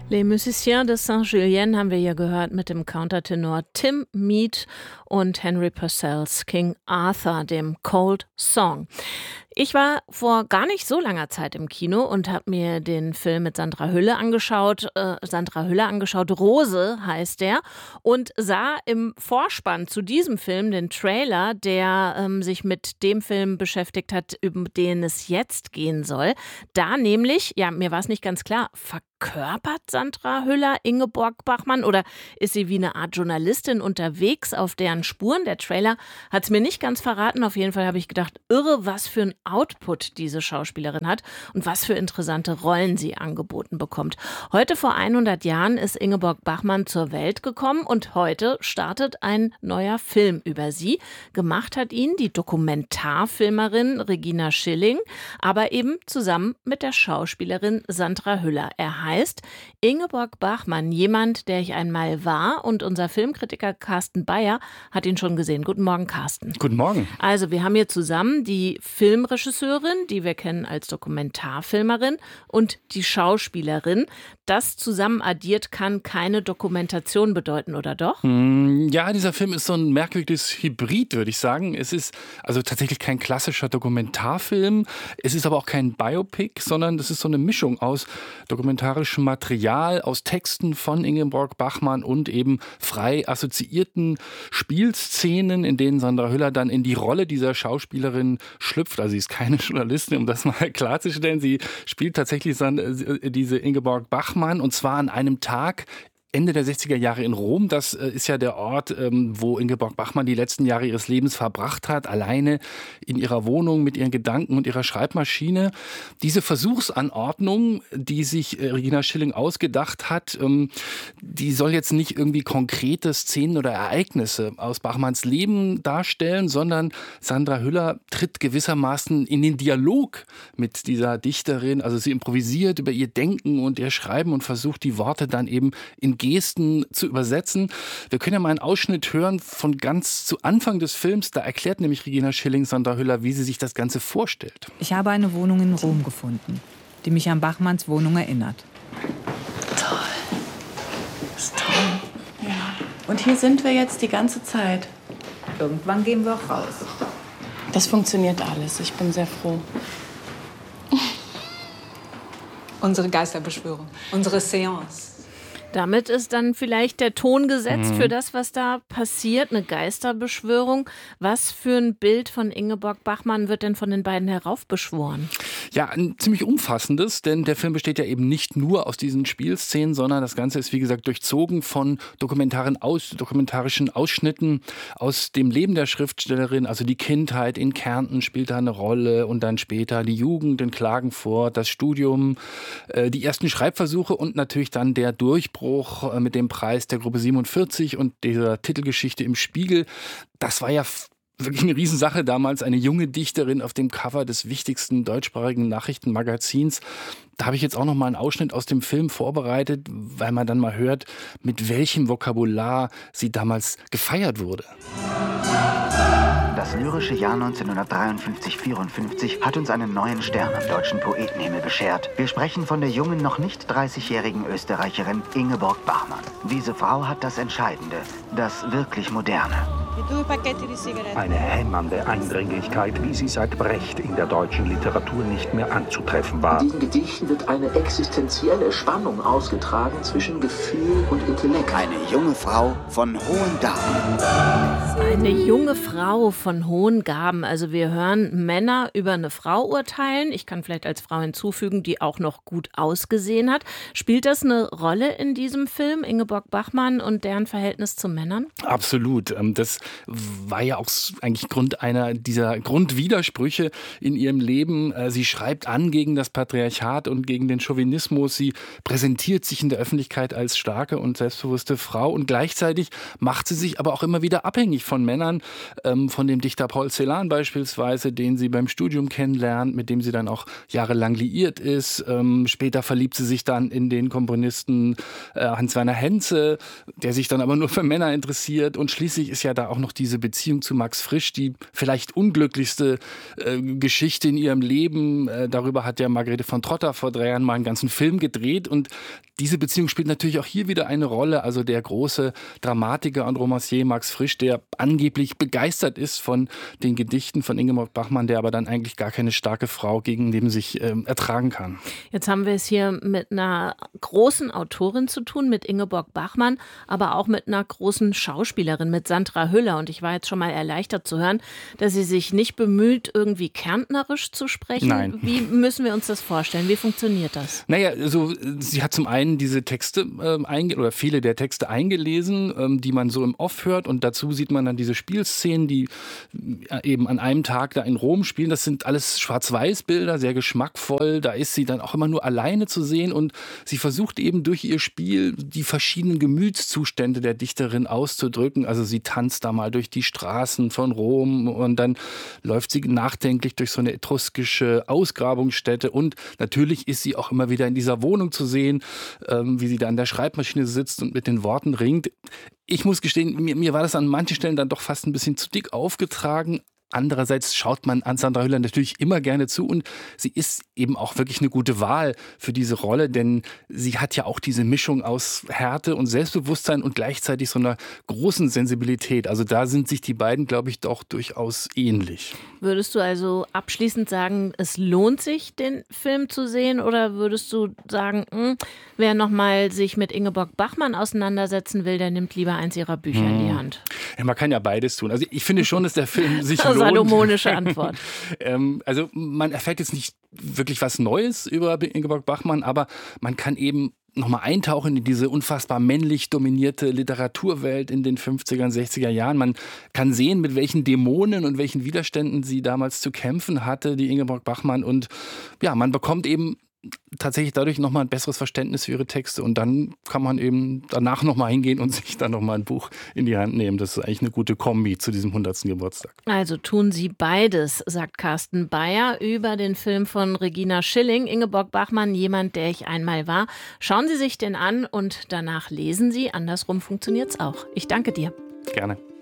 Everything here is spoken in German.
Les Musiciens de Saint-Julien haben wir hier gehört mit dem Countertenor Tim Mead und Henry Purcells King Arthur, dem Cold Song. Ich war vor gar nicht so langer Zeit im Kino und habe mir den Film mit Sandra Hüller angeschaut. Rose heißt der, und sah im Vorspann zu diesem Film den Trailer, der sich mit dem Film beschäftigt hat, über den es jetzt gehen soll. Da nämlich, ja, mir war es nicht ganz klar, verkörpert Sandra Hüller Ingeborg Bachmann oder ist sie wie eine Art Journalistin unterwegs auf deren Spuren? Der Trailer hat es mir nicht ganz verraten. Auf jeden Fall habe ich gedacht, irre, was für ein Output diese Schauspielerin hat und was für interessante Rollen sie angeboten bekommt. Heute vor 100 Jahren ist Ingeborg Bachmann zur Welt gekommen und heute startet ein neuer Film über sie. Gemacht hat ihn die Dokumentarfilmerin Regina Schilling, aber eben zusammen mit der Schauspielerin Sandra Hüller. Er heißt Ingeborg Bachmann, jemand, der ich einmal war, und unser Filmkritiker Carsten Bayer hat ihn schon gesehen. Guten Morgen, Carsten. Guten Morgen. Also wir haben hier zusammen die Filmregisseurin, die wir kennen als Dokumentarfilmerin, und die Schauspielerin. Das zusammen addiert kann keine Dokumentation bedeuten, oder doch? Ja, dieser Film ist so ein merkwürdiges Hybrid, würde ich sagen. Es ist also tatsächlich kein klassischer Dokumentarfilm. Es ist aber auch kein Biopic, sondern das ist so eine Mischung aus dokumentarischem Material, aus Texten von Ingeborg Bachmann und eben frei assoziierten Spielszenen, in denen Sandra Hüller dann in die Rolle dieser Schauspielerin schlüpft. Also sie ist keine Journalistin, um das mal klarzustellen. Sie spielt tatsächlich diese Ingeborg Bachmann, und zwar an einem Tag Ende der 60er Jahre in Rom. Das ist ja der Ort, wo Ingeborg Bachmann die letzten Jahre ihres Lebens verbracht hat, alleine in ihrer Wohnung mit ihren Gedanken und ihrer Schreibmaschine. Diese Versuchsanordnung, die sich Regina Schilling ausgedacht hat, die soll jetzt nicht irgendwie konkrete Szenen oder Ereignisse aus Bachmanns Leben darstellen, sondern Sandra Hüller tritt gewissermaßen in den Dialog mit dieser Dichterin. Also sie improvisiert über ihr Denken und ihr Schreiben und versucht, die Worte dann eben in Gesten zu übersetzen. Wir können ja mal einen Ausschnitt hören von ganz zu Anfang des Films. Da erklärt nämlich Regina Schilling Sandra Hüller, wie sie sich das Ganze vorstellt. Ich habe eine Wohnung in Rom gefunden, die mich an Bachmanns Wohnung erinnert. Toll. Das ist toll. Ja. Und hier sind wir jetzt die ganze Zeit. Irgendwann gehen wir auch raus. Das funktioniert alles. Ich bin sehr froh. Unsere Geisterbeschwörung, unsere Seance. Damit ist dann vielleicht der Ton gesetzt für das, was da passiert, eine Geisterbeschwörung. Was für ein Bild von Ingeborg Bachmann wird denn von den beiden heraufbeschworen? Ja, ein ziemlich umfassendes, denn der Film besteht ja eben nicht nur aus diesen Spielszenen, sondern das Ganze ist, wie gesagt, durchzogen von dokumentarischen Ausschnitten aus dem Leben der Schriftstellerin. Also die Kindheit in Kärnten spielt da eine Rolle und dann später die Jugend in Klagenfurt, das Studium, die ersten Schreibversuche und natürlich dann der Durchbruch mit dem Preis der Gruppe 47 und dieser Titelgeschichte im Spiegel. Das war ja wirklich eine Riesensache damals, eine junge Dichterin auf dem Cover des wichtigsten deutschsprachigen Nachrichtenmagazins. Da habe ich jetzt auch noch mal einen Ausschnitt aus dem Film vorbereitet, weil man dann mal hört, mit welchem Vokabular sie damals gefeiert wurde. Das lyrische Jahr 1953-54 hat uns einen neuen Stern am deutschen Poetenhimmel beschert. Wir sprechen von der jungen, noch nicht 30-jährigen Österreicherin Ingeborg Bachmann. Diese Frau hat das Entscheidende, das wirklich Moderne. Eine hämmernde Eindringlichkeit, wie sie seit Brecht in der deutschen Literatur nicht mehr anzutreffen war. In diesen Gedichten wird eine existenzielle Spannung ausgetragen zwischen Gefühl und Intellekt. Eine junge Frau von hohen Gaben. Eine junge Frau von hohen Gaben. Also wir hören Männer über eine Frau urteilen. Ich kann vielleicht als Frau hinzufügen, die auch noch gut ausgesehen hat. Spielt das eine Rolle in diesem Film, Ingeborg Bachmann und deren Verhältnis zu Männern? Absolut. Das war ja auch eigentlich Grund einer dieser Grundwidersprüche in ihrem Leben. Sie schreibt an gegen das Patriarchat und gegen den Chauvinismus. Sie präsentiert sich in der Öffentlichkeit als starke und selbstbewusste Frau und gleichzeitig macht sie sich aber auch immer wieder abhängig von von Männern, von dem Dichter Paul Celan beispielsweise, den sie beim Studium kennenlernt, mit dem sie dann auch jahrelang liiert ist. Später verliebt sie sich dann in den Komponisten Hans-Werner Henze, der sich dann aber nur für Männer interessiert. Und schließlich ist ja da auch noch diese Beziehung zu Max Frisch, die vielleicht unglücklichste Geschichte in ihrem Leben. Darüber hat ja Margarete von Trotter vor 3 Jahren mal einen ganzen Film gedreht. Und diese Beziehung spielt natürlich auch hier wieder eine Rolle. Also der große Dramatiker und Romancier Max Frisch, der angeblich begeistert ist von den Gedichten von Ingeborg Bachmann, der aber dann eigentlich gar keine starke Frau gegen neben sich ertragen kann. Jetzt haben wir es hier mit einer großen Autorin zu tun, mit Ingeborg Bachmann, aber auch mit einer großen Schauspielerin, mit Sandra Hüller. Und ich war jetzt schon mal erleichtert zu hören, dass sie sich nicht bemüht, irgendwie kärntnerisch zu sprechen. Nein. Wie müssen wir uns das vorstellen? Wie funktioniert das? Naja, also sie hat zum einen diese Texte oder viele der Texte eingelesen, die man so im Off hört. Und dazu sieht man dann diese Spielszenen, die eben an einem Tag da in Rom spielen. Das sind alles Schwarz-Weiß-Bilder, sehr geschmackvoll. Da ist sie dann auch immer nur alleine zu sehen. Und sie versucht eben durch ihr Spiel die verschiedenen Gemütszustände der Dichterin auszudrücken. Also sie tanzt da mal durch die Straßen von Rom und dann läuft sie nachdenklich durch so eine etruskische Ausgrabungsstätte. Und natürlich ist sie auch immer wieder in dieser Wohnung zu sehen, wie sie da an der Schreibmaschine sitzt und mit den Worten ringt. Ich muss gestehen, mir war das an manchen Stellen dann doch fast ein bisschen zu dick aufgetragen. Andererseits schaut man an Sandra Hüller natürlich immer gerne zu und sie ist eben auch wirklich eine gute Wahl für diese Rolle, denn sie hat ja auch diese Mischung aus Härte und Selbstbewusstsein und gleichzeitig so einer großen Sensibilität. Also da sind sich die beiden, glaube ich, doch durchaus ähnlich. Würdest du also abschließend sagen, es lohnt sich, den Film zu sehen, oder würdest du sagen, wer nochmal sich mit Ingeborg Bachmann auseinandersetzen will, der nimmt lieber eins ihrer Bücher in die Hand? Ja, man kann ja beides tun. Also ich finde schon, dass der Film sich lohnt. Salomonische Antwort. Also man erfährt jetzt nicht wirklich was Neues über Ingeborg Bachmann, aber man kann eben nochmal eintauchen in diese unfassbar männlich dominierte Literaturwelt in den 50er, 60er Jahren. Man kann sehen, mit welchen Dämonen und welchen Widerständen sie damals zu kämpfen hatte, die Ingeborg Bachmann. Und ja, man bekommt eben tatsächlich dadurch nochmal ein besseres Verständnis für ihre Texte und dann kann man eben danach nochmal hingehen und sich dann nochmal ein Buch in die Hand nehmen. Das ist eigentlich eine gute Kombi zu diesem 100. Geburtstag. Also tun Sie beides, sagt Carsten Beyer über den Film von Regina Schilling, Ingeborg Bachmann, jemand, der ich einmal war. Schauen Sie sich den an und danach lesen Sie. Andersrum funktioniert's auch. Ich danke dir. Gerne.